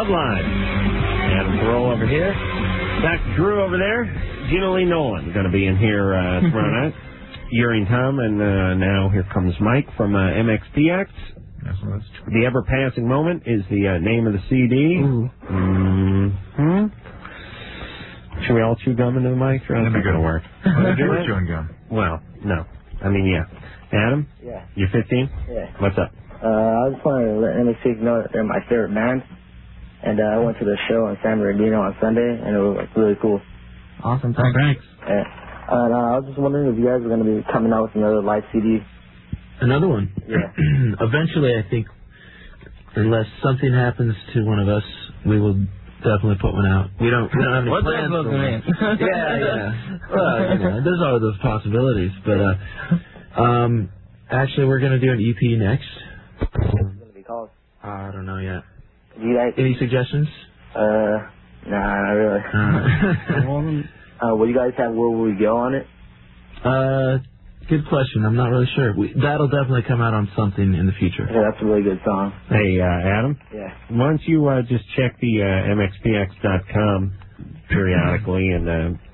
Live. Adam Carolla over here. Dr. Drew over there. Gina Lee Nolan going to be in here tomorrow night. Yuri and Tom, and now here comes Mike from MXPX. The Ever Passing Moment is the name of the CD. Should we all chew gum into the mic? That's not going to work. We're chewing gum. Well, no. I mean, yeah. Adam? Yeah. You're 15? Yeah. What's up? I just wanted to let MXPX know that they're my favorite band. And I went to the show in San Bernardino on Sunday, and it was like really cool. Awesome. Thanks. Yeah. And I was just wondering if you guys were going to be coming out with another live CD. Another one? Yeah. Eventually, I think, unless something happens to one of us, we will definitely put one out. We don't have any plans for one. Yeah. Well, there's all those possibilities. But actually, we're going to do an EP next. What's it going to be called? I don't know yet. You guys? Any suggestions? Nah, not really. Will you guys have Where Will We Go on it? Good question. I'm not really sure. That'll definitely come out on something in the future. Yeah, that's a really good song. Hey, Adam? Yeah. Why don't you just check the MXPX.com periodically, and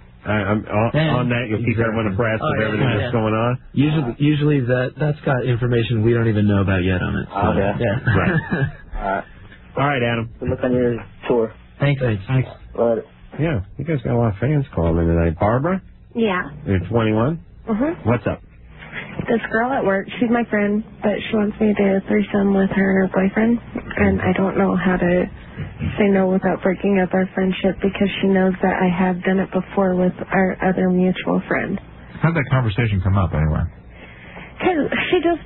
on that you'll keep everyone abreast of everything that's going on? Usually that's got information we don't even know about yet on it. So. Okay. Yeah. Right. All right, Adam. Good luck on your tour. Thanks. Later. Yeah, you guys got a lot of fans calling in tonight. Barbara? Yeah. You're 21? What's up? This girl at work, she's my friend, but she wants me to do a threesome with her and her boyfriend, and I don't know how to say no without breaking up our friendship because she knows that I have done it before with our other mutual friend. How'd that conversation come up, anyway? Because she just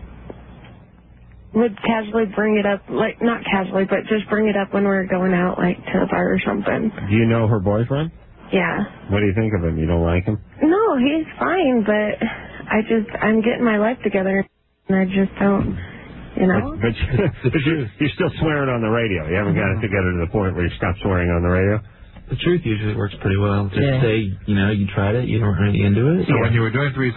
would casually bring it up, like, not casually, but just bring it up when we were going out, like, to a bar or something. Do you know her boyfriend? Yeah. What do you think of him? You don't like him? No, he's fine, but I'm getting my life together, and I just don't, you know? But you're still swearing on the radio. You haven't got it together to the point where you stop swearing on the radio? The truth usually works pretty well. Just say, you tried it, you weren't really into it. So when you were doing threesomes